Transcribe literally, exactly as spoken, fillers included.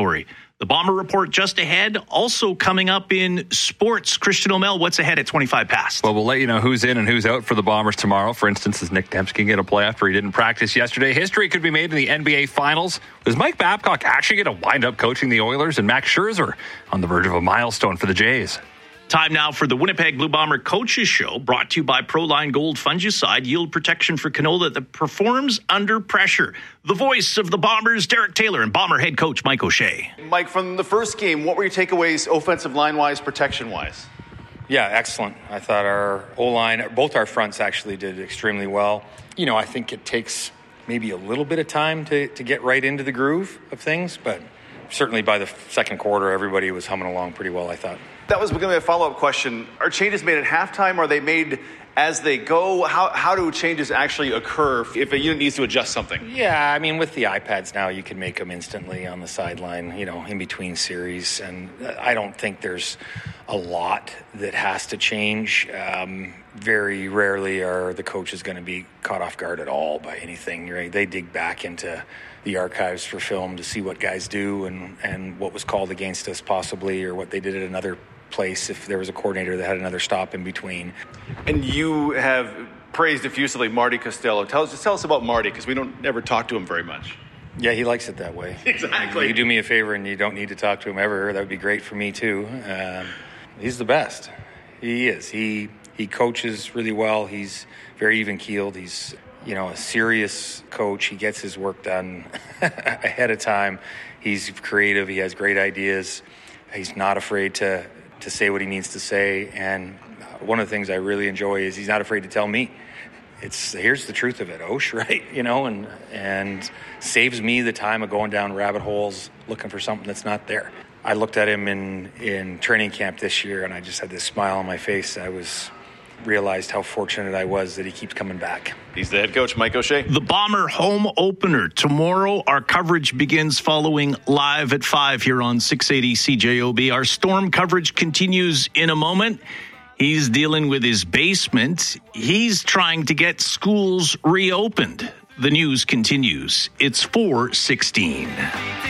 story. The Bomber Report just ahead. Also coming up in sports, Christian O'Mell, what's ahead at twenty-five past? Well, we'll let you know who's in and who's out for the Bombers tomorrow. For instance, is Nick Dembski going to play after he didn't practice yesterday? History could be made in the N B A Finals. Is Mike Babcock actually going to wind up coaching the Oilers? And Max Scherzer on the verge of a milestone for the Jays. Time now for the Winnipeg Blue Bomber Coaches Show, brought to you by Proline Gold Fungicide, yield protection for canola that performs under pressure. The voice of the Bombers, Derek Taylor, and Bomber head coach Mike O'Shea. Mike, from the first game, what were your takeaways offensive line-wise, protection-wise? Yeah, excellent. I thought our O-line, both our fronts actually did extremely well. You know, I think it takes maybe a little bit of time to, to get right into the groove of things, but certainly by the second quarter, everybody was humming along pretty well, I thought. That was going to be a follow-up question. Are changes made at halftime? Are they made as they go? How how do changes actually occur if a unit needs to adjust something? Yeah, I mean, with the iPads now, you can make them instantly on the sideline, you know, in between series. And I don't think there's a lot that has to change. Um, very rarely are the coaches going to be caught off guard at all by anything. Right? They dig back into the archives for film to see what guys do and, and what was called against us possibly, or what they did at another place if there was a coordinator that had another stop in between. And you have praised effusively Marty Costello. Tell us, just tell us about Marty, because we don't ever talk to him very much. Yeah, he likes it that way. Exactly. You do me a favor and you don't need to talk to him ever. That would be great for me too. Um, he's the best. He is. He he coaches really well. He's very even-keeled. He's, you know, a serious coach. He gets his work done ahead of time. He's creative. He has great ideas. He's not afraid to to say what he needs to say. And one of the things I really enjoy is he's not afraid to tell me. It's here's the truth of it, Osh, right? You know, and and saves me the time of going down rabbit holes looking for something that's not there. I looked at him in, in training camp this year, and I just had this smile on my face. I was realized how fortunate I was that he keeps coming back. He's the head coach, Mike O'Shea. The Bomber home opener tomorrow. Our coverage begins following live at five here on six eighty C J O B. Our Storm coverage continues in a moment. He's dealing with his basement. He's trying to get schools reopened. The news continues. It's four sixteen.